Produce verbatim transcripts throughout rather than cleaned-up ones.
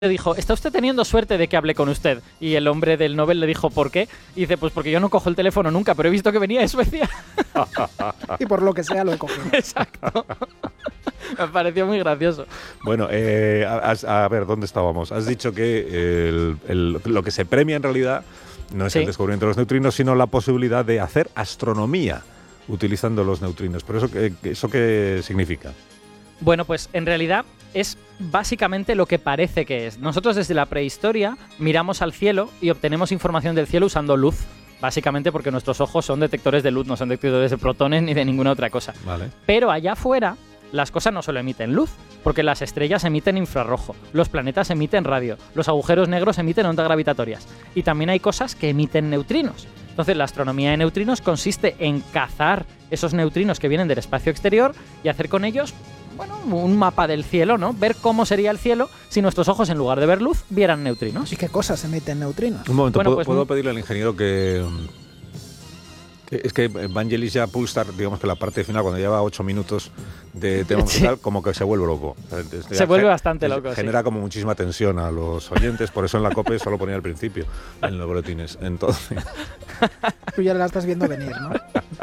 le dijo, está usted teniendo suerte de que hable con usted. Y el hombre del Nobel le dijo, ¿por qué? Y dice, pues porque yo no cojo el teléfono nunca, pero he visto que venía de Suecia. Y por lo que sea lo he cogido. Exacto. Me pareció muy gracioso. Bueno, eh, a, a ver, ¿dónde estábamos? Has dicho que el, el, lo que se premia en realidad no es sí. el descubrimiento de los neutrinos, sino la posibilidad de hacer astronomía utilizando los neutrinos. ¿Pero eso, eso qué significa? Bueno, pues en realidad es básicamente lo que parece que es. Nosotros desde la prehistoria miramos al cielo y obtenemos información del cielo usando luz. Básicamente porque nuestros ojos son detectores de luz, no son detectores de protones ni de ninguna otra cosa. Vale. Pero allá afuera las cosas no solo emiten luz, porque las estrellas emiten infrarrojo, los planetas emiten radio, los agujeros negros emiten ondas gravitatorias. Y también hay cosas que emiten neutrinos. Entonces la astronomía de neutrinos consiste en cazar esos neutrinos que vienen del espacio exterior y hacer con ellos, bueno, un mapa del cielo, ¿no? Ver cómo sería el cielo si nuestros ojos, en lugar de ver luz, vieran neutrinos. ¿Y qué cosas emiten neutrinos? Un momento, bueno, ¿puedo, pues, ¿puedo pedirle al ingeniero que... que es que Vangelis ya Pulsar, digamos que la parte final, cuando lleva ocho minutos de tema musical, sí. como que se vuelve loco. Se ya vuelve bastante loco, Genera sí. como muchísima tensión a los oyentes, por eso en la COPE solo ponía al principio, en los boletines. Entonces... Tú ya la estás viendo venir, ¿no?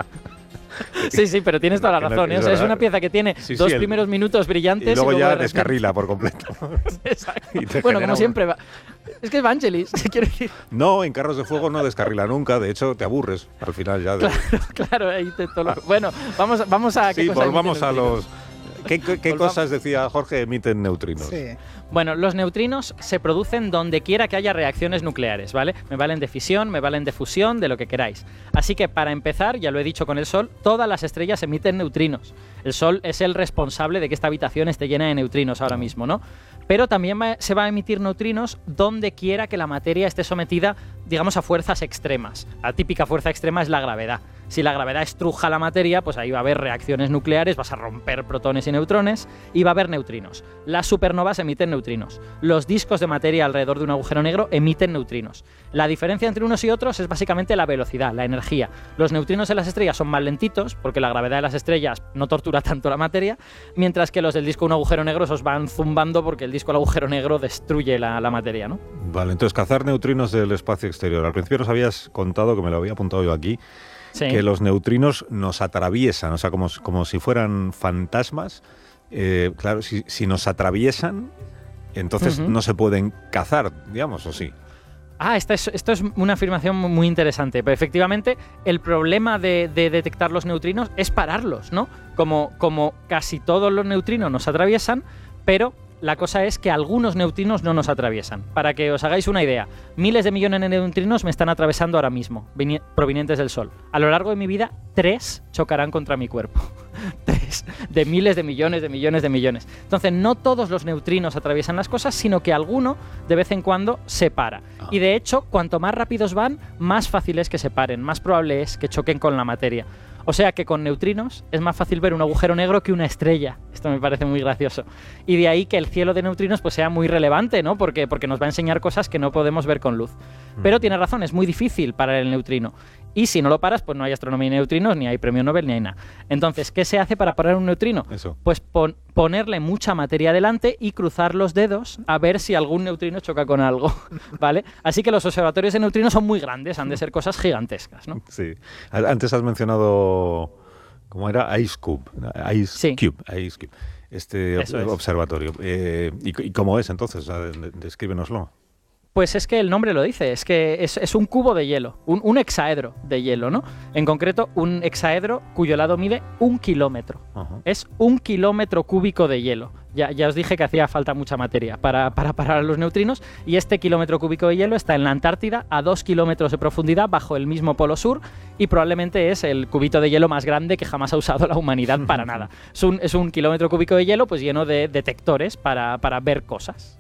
Sí, sí, pero tienes toda la razón, ¿eh? O sea, es una pieza que tiene sí, dos sí, primeros el... minutos brillantes y luego, y luego ya de descarrila por completo. Exacto. Bueno, como un... siempre. Va... Es que es Vangelis, quiero decir. No, en Carros de Fuego no descarrila nunca, de hecho te aburres al final ya. De... Claro, claro. Ahí te todo lo... Bueno, vamos, vamos a... Sí, volvamos a los... ¿Qué, qué, qué cosas, decía Jorge, emiten neutrinos? Sí. Bueno, los neutrinos se producen donde quiera que haya reacciones nucleares, ¿vale? Me valen de fisión, me valen de fusión, de lo que queráis. Así que para empezar, ya lo he dicho con el Sol, todas las estrellas emiten neutrinos. El Sol es el responsable de que esta habitación esté llena de neutrinos ahora mismo, ¿no? Pero también va, se va a emitir neutrinos donde quiera que la materia esté sometida, digamos, a fuerzas extremas. La típica fuerza extrema es la gravedad. Si la gravedad estruja la materia, pues ahí va a haber reacciones nucleares, vas a romper protones y neutrones y va a haber neutrinos. Las supernovas emiten neutrinos. Los discos de materia alrededor de un agujero negro emiten neutrinos. La diferencia entre unos y otros es básicamente la velocidad, la energía. Los neutrinos en las estrellas son más lentitos, porque la gravedad de las estrellas no tortura tanto la materia, mientras que los del disco de un agujero negro esos van zumbando porque el disco del agujero negro destruye la, la materia, ¿no? Vale, entonces cazar neutrinos del espacio exterior. Al principio nos habías contado, que me lo había apuntado yo aquí, sí. que los neutrinos nos atraviesan, o sea, como, como si fueran fantasmas. Eh, claro, si, si nos atraviesan, entonces uh-huh. no se pueden cazar, digamos, ¿o sí? Ah, esta es, esto es una afirmación muy interesante. Pero efectivamente, el problema de, de detectar los neutrinos es pararlos, ¿no? Como, como casi todos los neutrinos nos atraviesan, pero la cosa es que algunos neutrinos no nos atraviesan. Para que os hagáis una idea, miles de millones de neutrinos me están atravesando ahora mismo, provenientes del Sol. A lo largo de mi vida, tres chocarán contra mi cuerpo. Tres. De miles de millones de millones de millones. Entonces, no todos los neutrinos atraviesan las cosas, sino que alguno, de vez en cuando, se para. Ah. Y de hecho, cuanto más rápidos van, más fácil es que se paren, más probable es que choquen con la materia. O sea que con neutrinos es más fácil ver un agujero negro que una estrella. Esto me parece muy gracioso. Y de ahí que el cielo de neutrinos pues sea muy relevante, ¿no? Porque, porque nos va a enseñar cosas que no podemos ver con luz. Pero tiene razón, es muy difícil parar el neutrino. Y si no lo paras, pues no hay astronomía de neutrinos, ni hay premio Nobel, ni hay nada. Entonces, ¿qué se hace para parar un neutrino? Eso. Pues pon, ponerle mucha materia delante y cruzar los dedos a ver si algún neutrino choca con algo, ¿vale? Así que los observatorios de neutrinos son muy grandes, han de ser cosas gigantescas, ¿no? Sí. Antes has mencionado, ¿cómo era? Ice Cube. Ice sí. Cube. Ice Cube. Este Eso observatorio. Es. Eh, ¿y, ¿Y cómo es entonces? O sea, descríbenoslo. Pues es que el nombre lo dice, es que es, es un cubo de hielo, un, un hexaedro de hielo, ¿no? En concreto, un hexaedro cuyo lado mide un kilómetro. Uh-huh. Es un kilómetro cúbico de hielo. Ya, ya os dije que hacía falta mucha materia para, para parar a los neutrinos, y este kilómetro cúbico de hielo está en la Antártida, a dos kilómetros de profundidad, bajo el mismo polo sur, y probablemente es el cubito de hielo más grande que jamás ha usado la humanidad para nada. Es un, es un kilómetro cúbico de hielo pues lleno de detectores para, para ver cosas.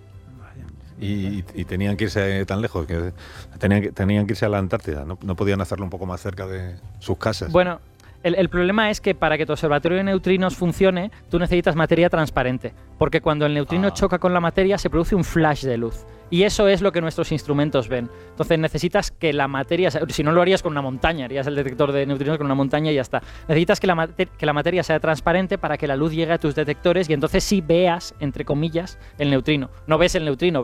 Y, y tenían que irse tan lejos, que tenían, que tenían que irse a la Antártida, ¿no? No podían hacerlo un poco más cerca de sus casas. Bueno, el, el problema es que para que tu observatorio de neutrinos funcione, tú necesitas materia transparente, porque cuando el neutrino ah. choca con la materia se produce un flash de luz. Y eso es lo que nuestros instrumentos ven. Entonces necesitas que la materia, si no lo harías con una montaña, harías el detector de neutrinos con una montaña y ya está. Necesitas que la, que la materia sea transparente para que la luz llegue a tus detectores y entonces sí veas, entre comillas, el neutrino. No ves el neutrino,